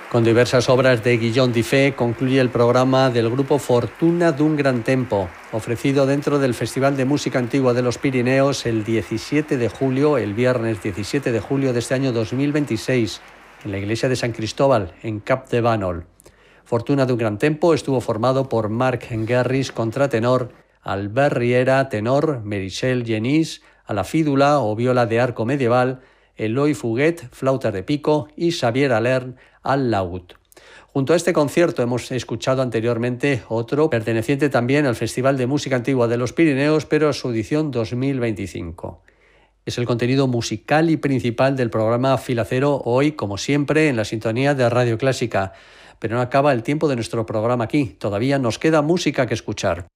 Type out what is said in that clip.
Con diversas obras de Guillaume Dufay concluye el programa del grupo Fortuna d'un Gran Tempo, ofrecido dentro del Festival de Música Antigua de los Pirineos el 17 de julio, el viernes 17 de julio de este año 2026, en la iglesia de San Cristóbal, en Cap de Bànol. Fortuna d'un Gran Tempo estuvo formado por Marc Guerris, contratenor, Albert Riera, tenor, Meritxell Genís, a la fídula o viola de arco medieval, Eloi Fuguet, flauta de pico, y Xavier Alern, al laúd. Junto a este concierto hemos escuchado anteriormente otro perteneciente también al Festival de Música Antigua de los Pirineos, pero a su edición 2025. Es el contenido musical y principal del programa Fila Cero, hoy, como siempre, en la sintonía de Radio Clásica. Pero no acaba el tiempo de nuestro programa aquí, todavía nos queda música que escuchar.